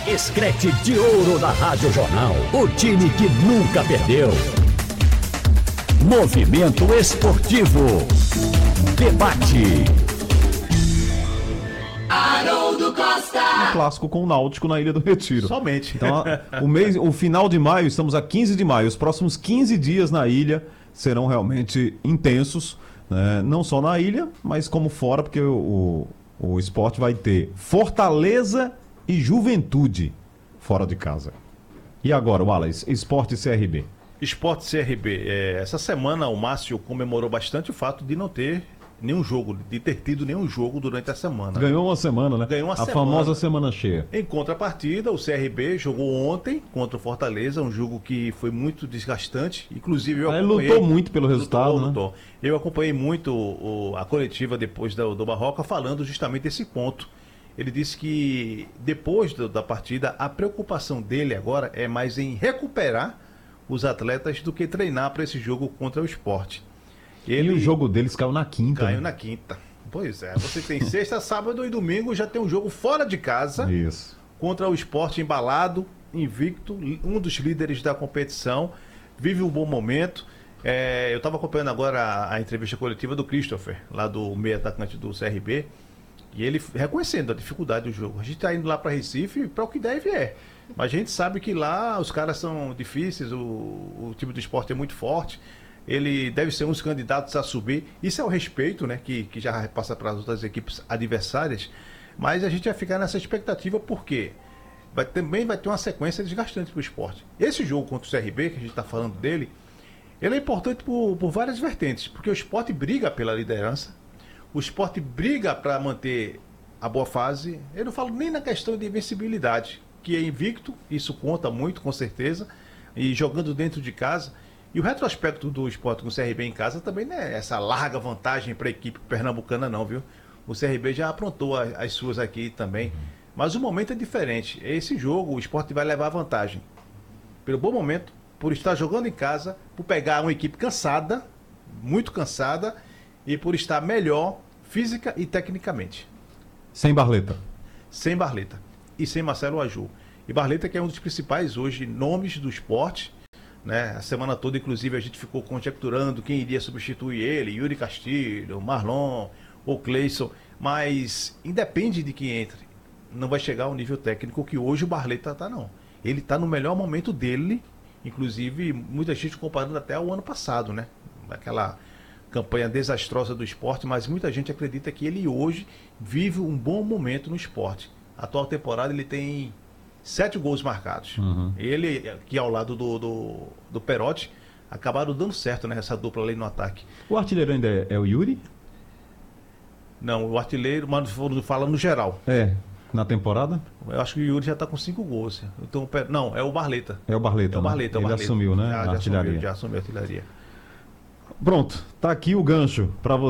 Escrete de ouro da Rádio Jornal. O time que nunca perdeu. Movimento Esportivo. Debate. Haroldo Costa. Um clássico com o Náutico na Ilha do Retiro. Somente. Então, o final de maio, estamos a 15 de maio. Os próximos 15 dias na ilha serão realmente intensos, né? Não só na ilha, mas como fora, porque o esporte vai ter Fortaleza e Juventude fora de casa. E agora, Wallace, Esporte CRB. Esporte CRB. Essa semana o Márcio comemorou bastante o fato de não ter nenhum jogo, de ter tido nenhum jogo durante a semana. Ganhou uma semana, né? Ganhou uma semana. A famosa semana cheia. Em contrapartida, o CRB jogou ontem contra o Fortaleza, um jogo que foi muito desgastante. Inclusive, eu acompanhei... Ele lutou muito pelo resultado, né? Lutou. Eu acompanhei muito a coletiva depois do Barroca, falando justamente desse ponto. Ele disse que depois da partida, a preocupação dele agora é mais em recuperar os atletas do que treinar para esse jogo contra o Sport. E o jogo deles caiu na quinta. Caiu né? na quinta. Pois é, você tem sexta, sábado e domingo, já tem um jogo fora de casa. Isso. Contra o Sport embalado, invicto, um dos líderes da competição, vive um bom momento. Eu estava acompanhando agora a entrevista coletiva do Christopher, lá do meio atacante do CRB, e ele reconhecendo a dificuldade do jogo. A gente está indo lá para Recife para o que deve mas a gente sabe que lá os caras são difíceis, o time do Sport é muito forte. Ele deve ser um dos candidatos a subir. Isso é o respeito, né, que já passa para as outras equipes adversárias. Mas a gente vai ficar nessa expectativa porque também vai ter uma sequência desgastante para o esporte. Esse jogo contra o CRB, que a gente está falando dele, ele é importante por várias vertentes. Porque o esporte briga pela liderança, o esporte briga para manter a boa fase. Eu não falo nem na questão de invencibilidade, que é invicto, isso conta muito, com certeza, e jogando dentro de casa. E o retrospecto do Sport com o CRB em casa também não é essa larga vantagem para a equipe pernambucana não, viu? O CRB já aprontou as suas aqui também. Mas o momento é diferente. Esse jogo, o Sport vai levar vantagem. Pelo bom momento, por estar jogando em casa, por pegar uma equipe cansada, muito cansada, e por estar melhor física e tecnicamente. Sem Barleta. Sem Barleta. E sem Marcelo Aju. E Barleta que é um dos principais hoje nomes do esporte, né? A semana toda, inclusive, a gente ficou conjecturando quem iria substituir ele, Yuri Castilho, Marlon ou Cleison, mas independe de quem entre, não vai chegar ao nível técnico que hoje o Barleta está, não. Ele está no melhor momento dele, inclusive muita gente comparando até ao ano passado, né? Aquela campanha desastrosa do esporte, mas muita gente acredita que ele hoje vive um bom momento no esporte. A atual temporada ele tem 7 gols marcados. Ele, que ao lado do Perotti, acabaram dando certo, né? Essa dupla ali no ataque. O artilheiro ainda é o Yuri? Não, o artilheiro, mas fala no geral. Na temporada? Eu acho que o Yuri já está com 5 gols. Então, não, é o Barleta. É o Barleta, Ele assumiu, né? Já assumiu a artilharia. Pronto, tá aqui o gancho para você.